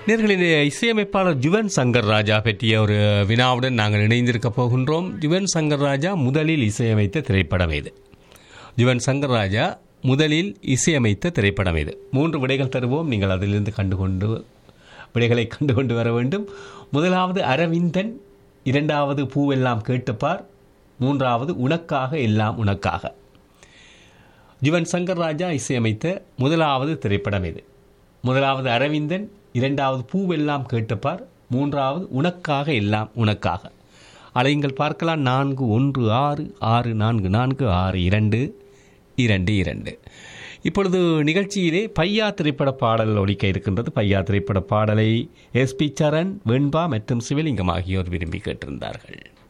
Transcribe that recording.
நேர்களின் இசையமைப்பாளர் யுவன் சங்கர் ராஜா பற்றிய ஒரு வினாவுடன் நாங்கள் இணைந்திருக்க போகின்றோம். யுவன் சங்கர் ராஜா முதலில் இசையமைத்த திரைப்படம் இது. யுவன் சங்கர் ராஜா முதலில் இசையமைத்த திரைப்படம் இது. 3 விடைகள் தருவோம். நீங்கள் அதிலிருந்து விடைகளை கண்டுகொண்டு வர வேண்டும். முதலாவது அரவிந்தன், 2வது பூவெல்லாம் கேட்டுப்பார், 3வது உனக்காக எல்லாம் உனக்காக. யுவன் சங்கர் ராஜா இசையமைத்த முதலாவது திரைப்படம் இது. முதலாவது அரவிந்தன், 2வது பூவெல்லாம் கேட்டுப்பார், 3வது உனக்காக எல்லாம் உனக்காக. அலைங்கள் பார்க்கலாம். 4166446222. இப்பொழுது நிகழ்ச்சியிலே பையா திரைப்பட பாடல் ஒலிக்க இருக்கின்றது. பையா திரைப்பட பாடலை எஸ்பி சரண், வெண்பா மற்றும் சிவலிங்கம் ஆகியோர் விரும்பி கேட்டிருந்தார்கள்.